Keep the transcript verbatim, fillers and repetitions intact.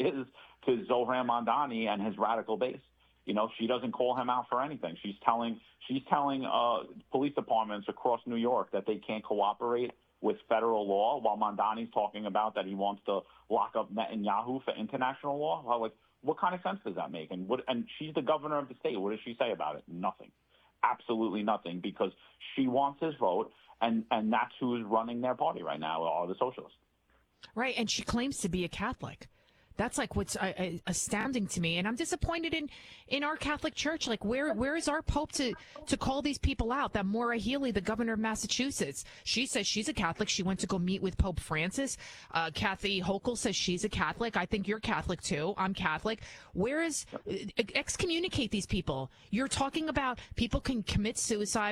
is to Zohran Mamdani and his radical base. You know, she doesn't call him out for anything. She's telling she's telling uh, police departments across New York that they can't cooperate with federal law, while Mamdani's talking about that he wants to lock up Netanyahu for international law. Well, like, what kind of sense does that make? And what? And she's the governor of the state. What does she say about it? Nothing. Absolutely nothing, because she wants his vote, and, and that's who's running their party right now, are the socialists. Right, and she claims to be a Catholic. That's like what's uh, uh, astounding to me, and I'm disappointed in, in our Catholic Church. Like, where where is our Pope to to call these people out? That Maura Healey, the governor of Massachusetts, she says she's a Catholic. She went to go meet with Pope Francis. Uh, Kathy Hochul says she's a Catholic. I think you're Catholic too. I'm Catholic. Where is excommunicate these people? You're talking about people can commit suicide